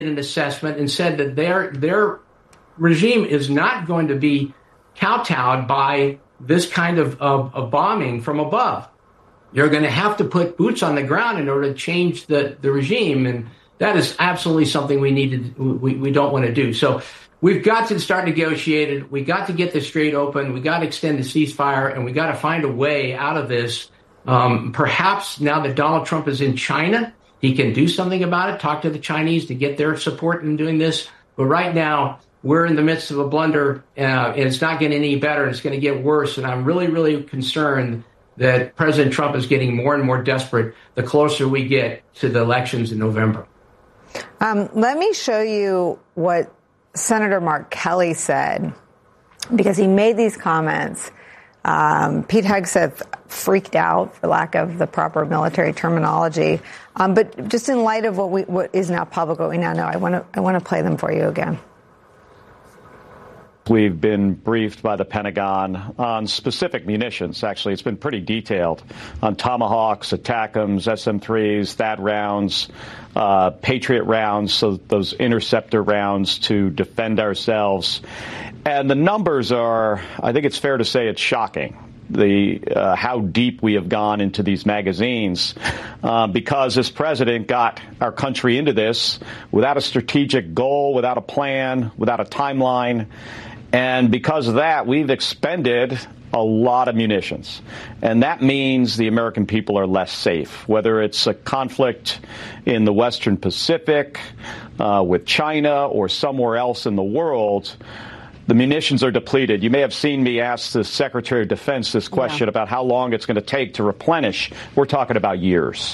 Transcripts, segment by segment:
an assessment and said that their regime is not going to be kowtowed by this kind of bombing from above. You're going to have to put boots on the ground in order to change the regime, and that is absolutely something we don't want to do. So we've got to start negotiating. We got to get the Strait open. We got to extend the ceasefire, and we got to find a way out of this. Perhaps now that Donald Trump is in China, he can do something about it, talk to the Chinese to get their support in doing this. But right now, we're in the midst of a blunder, and it's not getting any better. It's going to get worse, and I'm really, really concerned that President Trump is getting more and more desperate the closer we get to the elections in November. Let me show you what Senator Mark Kelly said, because he made these comments. Pete Hegseth freaked out, for lack of the proper military terminology. But just in light of what is now public, what we now know, I want to play them for you again. We've been briefed by the Pentagon on specific munitions. Actually, it's been pretty detailed on Tomahawks, ATACMS, SM-3s, THAAD rounds, Patriot rounds, so those interceptor rounds to defend ourselves. And the numbers are, I think it's fair to say, it's shocking. How deep we have gone into these magazines, because this president got our country into this without a strategic goal, without a plan, without a timeline. And because of that, we've expended a lot of munitions. And that means the American people are less safe, whether it's a conflict in the Western Pacific with China or somewhere else in the world. The munitions are depleted. You may have seen me ask the Secretary of Defense this question about how long it's going to take to replenish. We're talking about years.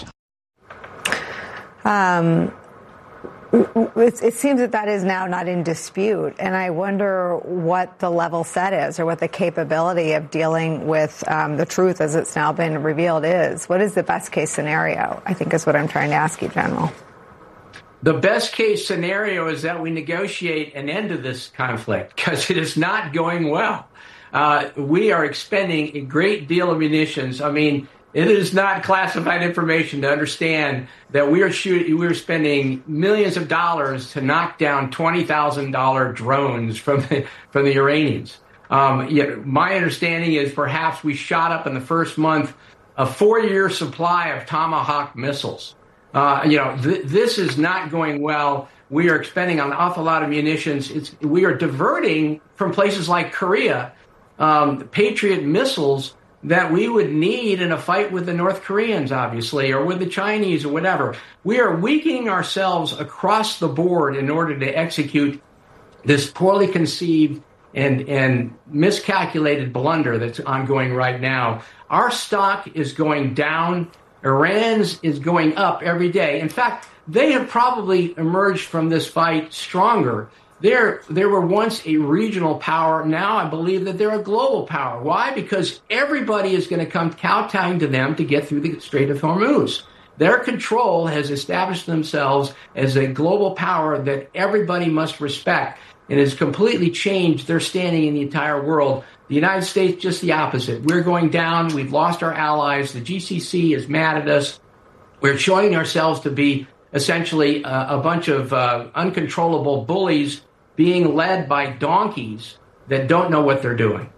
It seems that is now not in dispute, and I wonder what the level set is, or what the capability of dealing with the truth as it's now been revealed is. What is the best case scenario, I think, is what I'm trying to ask you, General. The best case scenario is that we negotiate an end to this conflict, because it is not going well. We are expending a great deal of munitions. I mean, it is not classified information to understand that we are spending millions of dollars to knock down $20,000 drones from the Iranians. My understanding is perhaps we shot up in the first month a 4-year supply of Tomahawk missiles. This is not going well. We are expending an awful lot of munitions. We are diverting from places like Korea Patriot missiles that we would need in a fight with the North Koreans, obviously, or with the Chinese or whatever. We are weakening ourselves across the board in order to execute this poorly conceived and miscalculated blunder that's ongoing right now. Our stock is going down. Iran's is going up every day. In fact, they have probably emerged from this fight stronger. They were once a regional power. Now I believe that they're a global power. Why? Because everybody is going to come kowtowing to them to get through the Strait of Hormuz. Their control has established themselves as a global power that everybody must respect, and has completely changed their standing in the entire world. The United States, just the opposite. We're going down. We've lost our allies. The GCC is mad at us. We're showing ourselves to be essentially a bunch of uncontrollable bullies being led by donkeys that don't know what they're doing.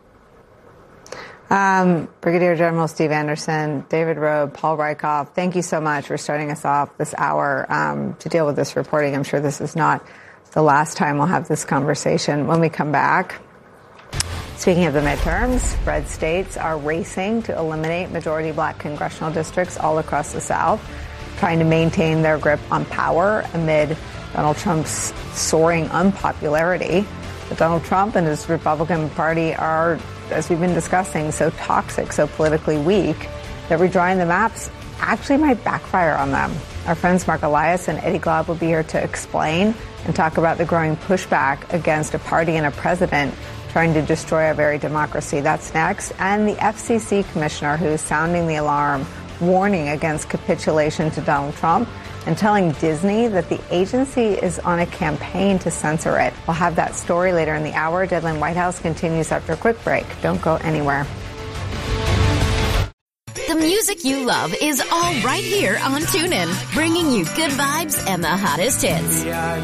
Brigadier General Steve Anderson, David Rowe, Paul Rieckhoff, thank you so much for starting us off this hour to deal with this reporting. I'm sure this is not the last time we'll have this conversation. When we come back, speaking of the midterms, red states are racing to eliminate majority black congressional districts all across the South, trying to maintain their grip on power amid Donald Trump's soaring unpopularity. But Donald Trump and his Republican Party are, as we've been discussing, so toxic, so politically weak, that redrawing the maps actually might backfire on them. Our friends Mark Elias and Eddie Glaude will be here to explain and talk about the growing pushback against a party and a president trying to destroy our very democracy. That's next. And the FCC commissioner who's sounding the alarm, warning against capitulation to Donald Trump and telling Disney that the agency is on a campaign to censor it. We'll have that story later in the hour. Deadline White House continues after a quick break. Don't go anywhere. The music you love is all right here on TuneIn, bringing you good vibes and the hottest hits.